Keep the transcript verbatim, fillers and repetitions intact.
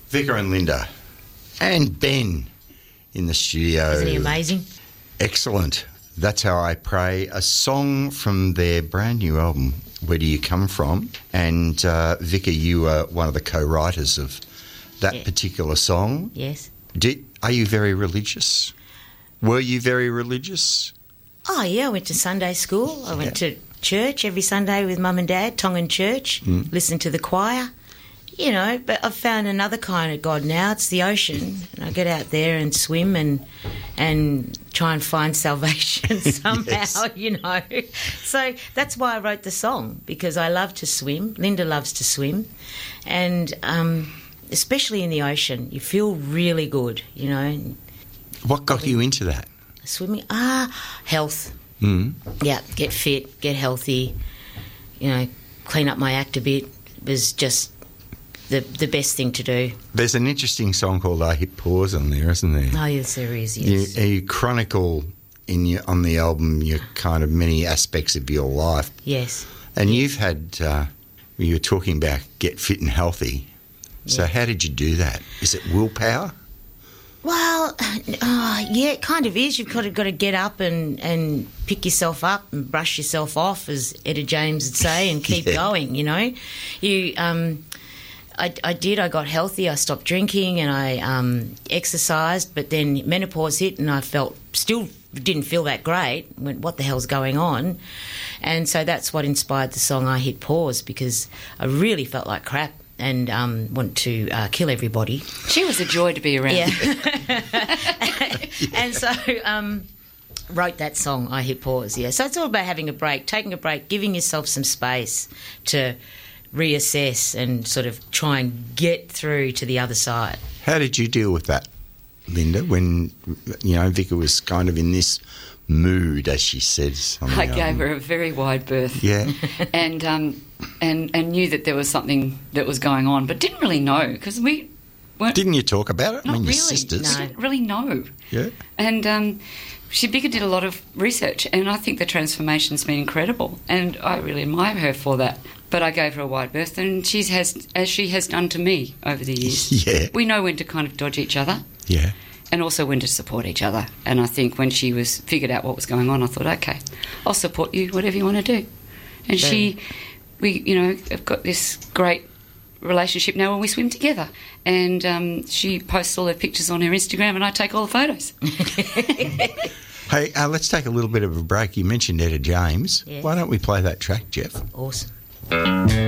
Vicar and Linda and Ben in the studio. Isn't he amazing? Excellent. That's How I Pray, a song from their brand new album, Where Do You Come From? And uh, Vicar, you were one of the co-writers of that Yeah. particular song. Yes. Did, are you very religious? Were you very religious? Oh, yeah, I went to Sunday school. I went to church every Sunday with Mum and Dad, Tongan Church, Mm. listened to the choir. You know, but I've found another kind of God now. It's the ocean. And I get out there and swim and and try and find salvation somehow, Yes. you know. So that's why I wrote the song, because I love to swim. Linda loves to swim. And um, especially in the ocean, you feel really good, you know. What got you into that? Swimming, ah, health. Mm. Yeah, get fit, get healthy, you know, clean up my act a bit was just the the best thing to do. There's an interesting song called I Hit Pause on there, isn't there? Oh, yes, there is, yes. You, you chronicle in your, on the album your kind of many aspects of your life. Yes. And you've had, uh, you were talking about get fit and healthy. So Yeah. how did you do that? Is it willpower? Well, uh, yeah, it kind of is. You've kind of got to get up and, and pick yourself up and brush yourself off, as Etta James would say, and keep Yeah. going, you know. You... Um, I, I did. I got healthy. I stopped drinking and I um, exercised. But then menopause hit and I felt still didn't feel that great. Went, what the hell's going on? And so that's what inspired the song I Hit Pause, because I really felt like crap and um, wanted to uh, kill everybody. She was a joy to be around. Yeah. And so um, wrote that song I Hit Pause. Yeah. So it's all about having a break, taking a break, giving yourself some space to reassess and sort of try and get through to the other side. How did you deal with that, Linda, when, you know, Vicar was kind of in this mood, as she says on the I gave album? her a very wide berth. Yeah. and um, and and knew that there was something that was going on, but didn't really know because we weren't. Didn't you talk about it? Not I mean, your really. sisters. We didn't really know. Yeah. And um, she Vicar did a lot of research, and I think the transformation's been incredible, and I really admire her for that. But I gave her a wide berth, and she has, as she has done to me over the years. Yeah. We know when to kind of dodge each other. Yeah. And also when to support each other. And I think when she was figured out what was going on, I thought, okay, I'll support you, whatever you want to do. And Sure. she, we, you know, have got this great relationship now when we swim together. And um, she posts all her pictures on her Instagram, and I take all the photos. Hey, uh, let's take a little bit of a break. You mentioned Etta James. Yeah. Why don't we play that track, Jeff? Awesome.